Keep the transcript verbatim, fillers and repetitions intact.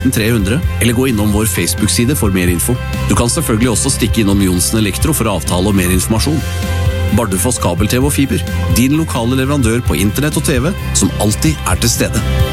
tre hundre, eller gå innom vår Facebook-side for mer info. Du kan selvfølgelig også stikke innom Johnsen Elektro for avtale og mer informasjon. Bardufoss kabel-T V og fiber, din lokale leverandør på internett og T V, som alltid er til stede.